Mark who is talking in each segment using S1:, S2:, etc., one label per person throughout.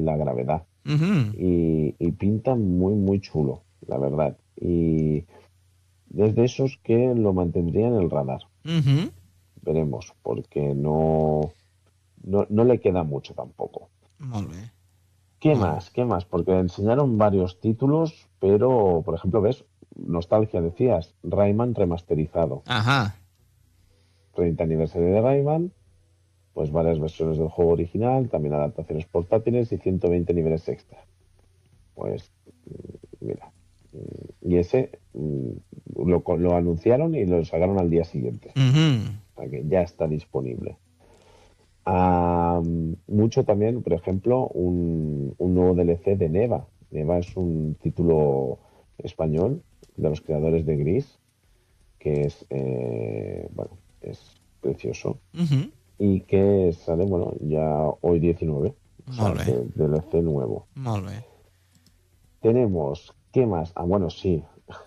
S1: la gravedad. Y pinta muy, muy chulo, la verdad. Y desde esos que lo mantendría en el radar. Veremos, porque no le queda mucho tampoco.
S2: Molt bé.
S1: ¿Qué más? ¿Qué más? Porque enseñaron varios títulos, pero, por ejemplo, ¿ves? Nostalgia, decías. Rayman remasterizado.
S2: Ajá.
S1: 30 aniversario de Rayman, pues varias versiones del juego original, también adaptaciones portátiles y 120 niveles extra. Pues, mira. Y ese lo anunciaron y lo sacaron al día siguiente. O sea que ya está disponible. Mucho también, por ejemplo, un nuevo DLC de Neva. Neva es un título español de los creadores de Gris, que es, bueno, es precioso. Y que sale, bueno, ya hoy 19. O sea, DLC nuevo.
S2: Molt bé.
S1: Tenemos, ¿qué más? Bueno, sí.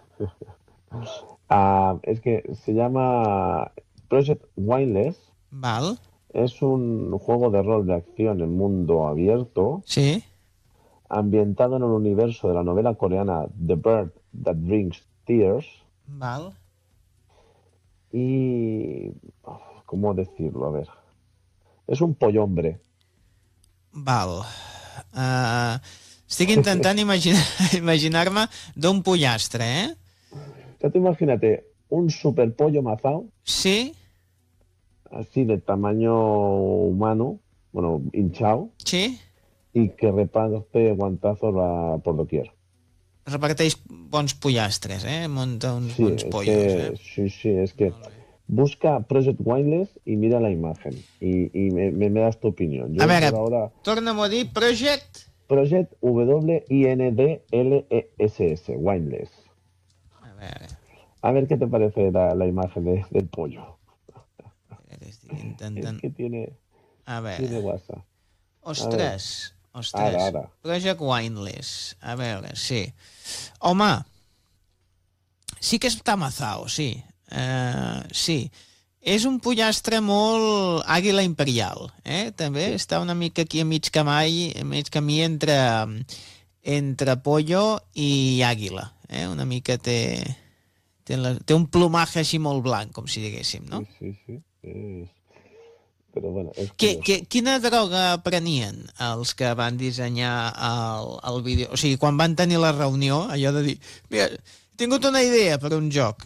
S1: Es que se llama Project Windless.
S2: Val.
S1: Es un juego de rol de acción en mundo abierto.
S2: Sí.
S1: Ambientado en el universo de la novela coreana The Bird That Drinks Tears.
S2: Val.
S1: Y... ¿cómo decirlo? A ver. Es un pollombre.
S2: Val. Estic intentant imaginar-me d'un pollastre, eh?
S1: Ya te imagínate un super pollo mazao.
S2: Sí.
S1: Así de tamaño humano, bueno, hinchado.
S2: Sí.
S1: Y que reparte guantazos por doquier.
S2: Reparteix bons pollastres, eh? Munta uns
S1: Sí,
S2: bons pollos,
S1: sí, es que busca Project Windless y mira la imagen. Y me das tu opinión. Yo
S2: a veure,
S1: por ahora...
S2: torna'm a dir Project
S1: Windless, Windless. A ver qué te parece la imagen del pollo.
S2: Estic intentant...
S1: Es que tiene WhatsApp.
S2: Ostres.
S1: Ara.
S2: Project Windless. A veure, sí. Home, sí que està mazao, sí. Sí. És un pollastre molt àguila imperial, eh? També està una mica aquí a mig camí entre pollo i àguila, eh? Una mica té un plomatge així molt blanc, com si diguéssim, no?
S1: Sí. Però bueno, és
S2: quina droga prenien els que van dissenyar el vídeo? O sigui, quan van tenir la reunió, allò de dir, mira, he tingut una idea per un joc.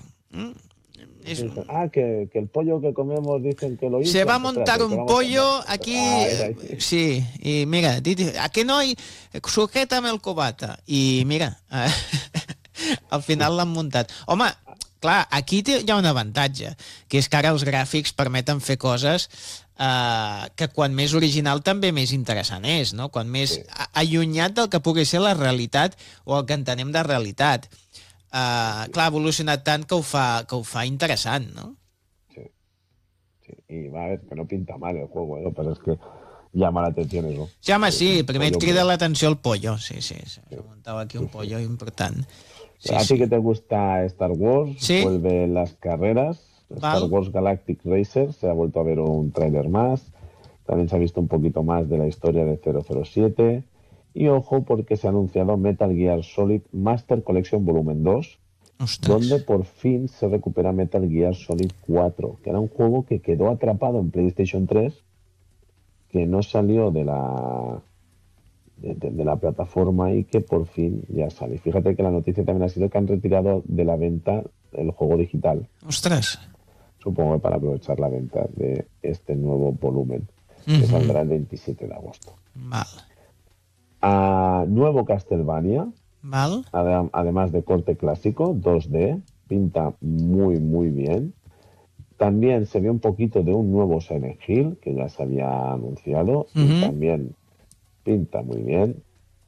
S1: Que el pollo que comemos dicen que lo hizo.
S2: Se va a montar un pollo aquí... Sí, i mira, aquest noi sujétame el cubata. I mira, al final l'han muntat. Home, clar, aquí hi ha un avantatge, que és que ara els gràfics permeten fer coses que quan més original també més interessant és, no? Quan més allunyat del que pugui ser la realitat o el que entenem de realitat. Clar, ha evolucionat tant que ho fa interessant, no?
S1: Sí. Y va a ver, que no pinta mal el juego, ¿no? Pero es que llama la atención eso.
S2: Sí, home, sí, primer et crida l'atenció el pollo, sí. Se montava aquí un pollo important.
S1: A ti que te gusta Star Wars, vuelven las carreras. Star Wars Galactic Racer, se ha vuelto a ver un tráiler más. También se ha visto un poquito más de la historia de 007. Y ojo, porque se ha anunciado Metal Gear Solid Master Collection Volumen 2, donde por fin se recupera Metal Gear Solid 4, que era un juego que quedó atrapado en PlayStation 3, que no salió de la plataforma y que por fin ya sale. Y fíjate que la noticia también ha sido que han retirado de la venta el juego digital.
S2: ¡Ostras!
S1: Supongo que para aprovechar la venta de este nuevo volumen, que saldrá el 27 de agosto.
S2: Vale.
S1: Nuevo Castlevania, además de corte clásico, 2D, pinta muy, muy bien. También se ve un poquito de un nuevo Silent Hill, que ya se había anunciado, y también pinta muy bien.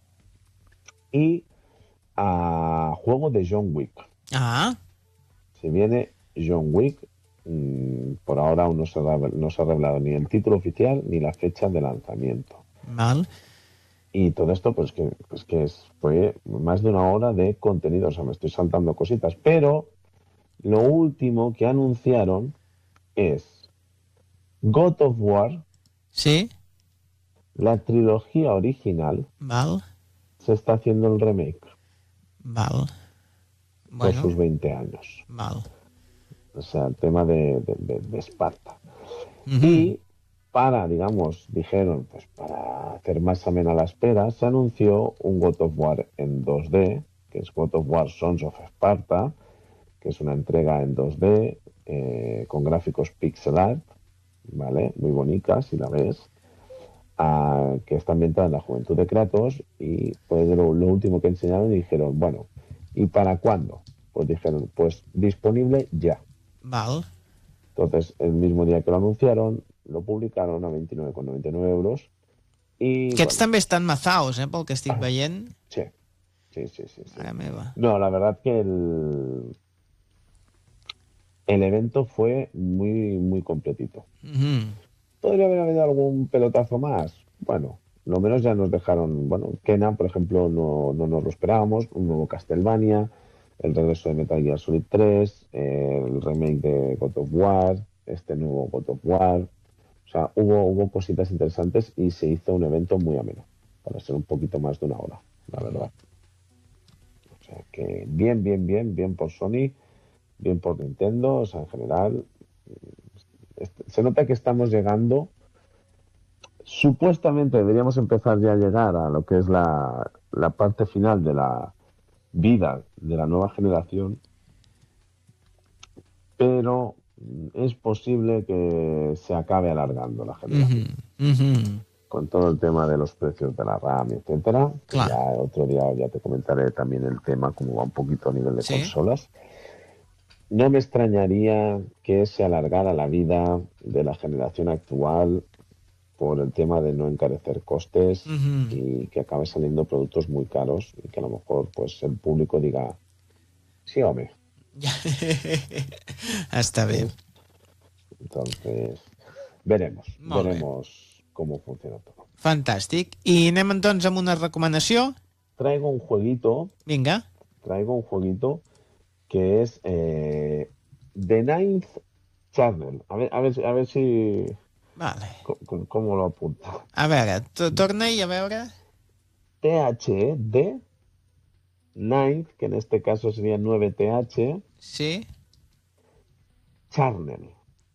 S1: Y juego de John Wick. Se viene John Wick. Por ahora aún no se ha revelado ni el título oficial ni la fecha de lanzamiento. Y todo esto, pues que fue más de una hora de contenido. O sea, me estoy saltando cositas. Pero lo último que anunciaron es God of War.
S2: Sí.
S1: La trilogía original se está haciendo el remake.
S2: Bueno.
S1: Por sus 20 años. O sea, el tema de Esparta. Y dijeron, pues para hacer más amena la espera, se anunció un God of War en 2D, que es God of War Sons of Sparta, que es una entrega en 2D con gráficos pixel art, ¿vale? Muy bonita, si la ves, que está ambientada en la juventud de Kratos, y pues lo último que enseñaron y dijeron, bueno, ¿y para cuándo? Pues dijeron, pues disponible ya. Entonces, el mismo día que lo anunciaron, lo publicaron a 29,99 euros. I,
S2: Aquests també estan mazaos, pel que estic veient.
S1: Sí.
S2: Mare meva.
S1: No, la verdad que el evento fue muy, muy completito. ¿Podría haber habido algún pelotazo más? Bueno, lo menos ya nos dejaron, Kena, por ejemplo, no nos lo esperábamos, un nuevo Castlevania, el regreso de Metal Gear Solid 3, el remake de God of War, este nuevo God of War. O sea, hubo cositas interesantes y se hizo un evento muy ameno, para ser un poquito más de una hora, la verdad. O sea que bien por Sony, bien por Nintendo, o sea, en general, se nota que estamos llegando. Supuestamente deberíamos empezar ya a llegar a lo que es la parte final de la vida de la nueva generación, pero es posible que se acabe alargando la generación. Con todo el tema de los precios de la RAM, etcétera. Ya otro día ya te comentaré también el tema, cómo va un poquito a nivel de consolas. No me extrañaría que se alargara la vida de la generación actual por el tema de no encarecer costes y que acabe saliendo productos muy caros y que a lo mejor pues el público diga, sí, hombre.
S2: Està bé.
S1: Entonces, veremos cómo funciona todo.
S2: Fantàstic. I anem entonces amb una recomanació?
S1: Traigo un jueguito.
S2: Vinga.
S1: Traigo un jueguito que es The Ninth Channel. A ver si...
S2: Vale.
S1: ¿Cómo lo apunta?
S2: A veure, torna-hi a veure.
S1: THD Ninth, que en este caso sería 9TH.
S2: Sí.
S1: Channel.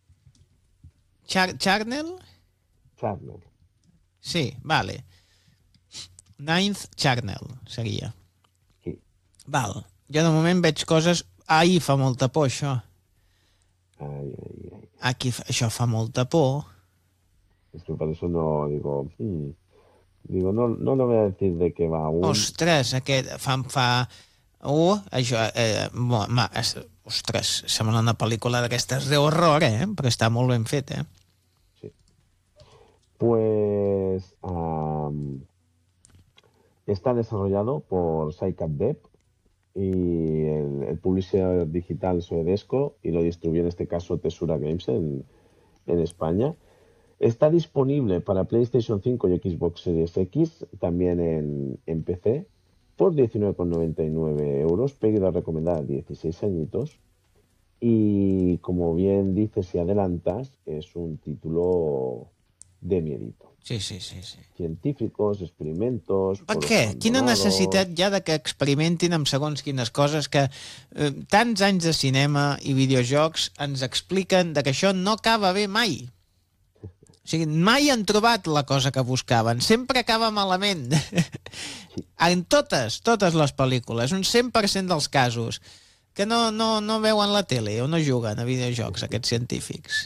S2: Channel?
S1: Channel.
S2: Sí, vale. Ninth Channel seria.
S1: Sí.
S2: Val. Jo de moment veig coses... Ai, fa molta por, això.
S1: Ai.
S2: Aquí, això fa molta por.
S1: Es que por eso no digo... Digo, no le voy a decir de qué va aún.
S2: Ostres, aquest fa... això... ostres, sembla una pel·lícula d'aquestes d'horror, però està molt ben fet,
S1: Sí. Pues... está desarrollado por Psycat Dev y el publisher digital Soedesco, y lo distribuye en este caso Tesura Games en España. Está disponible para PlayStation 5 y Xbox Series X, también en PC, por 19,99 euros, pedido recomendada 16 añitos. Y como bien dices y adelantas, es un título de miedito.
S2: Sí.
S1: Científicos, experimentos...
S2: Per què? Quina necessitat hi ha de que experimentin amb segons quines coses que tants anys de cinema i videojocs ens expliquen de que això no acaba bé mai? O sigui, mai han trobat la cosa que buscaven. Sempre acaba malament. En totes les pel·lícules, un 100% dels casos, que no veuen la tele o no juguen a videojocs, aquests científics.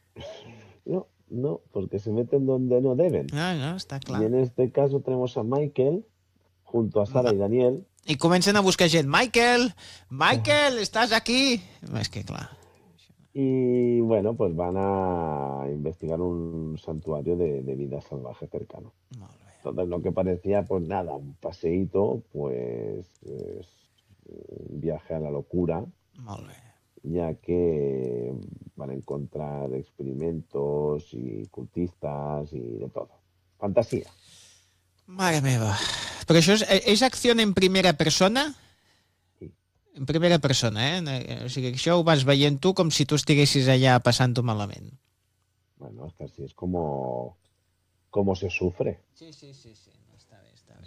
S1: No, porque se meten donde no deben.
S2: No, está claro.
S1: Y en este caso tenemos a Michael junto a Sara y Daniel.
S2: I comencen a buscar gent. Michael, estàs aquí? És que clar.
S1: Y bueno, pues van a investigar un santuario de vida salvaje cercano. Entonces lo que parecía, pues nada, un paseíto, pues es un viaje a la locura.
S2: Molt bé.
S1: Ya que van a encontrar experimentos y cultistas y de todo. Fantasía.
S2: Mare meva. Però això és acció en primera persona?
S1: Sí.
S2: En primera persona, O sigui, això ho vas veient tu com si tu estiguessis allà passant-ho malament.
S1: Bueno, es que así es como cómo se sufre.
S2: Sí, sí, sí, sí.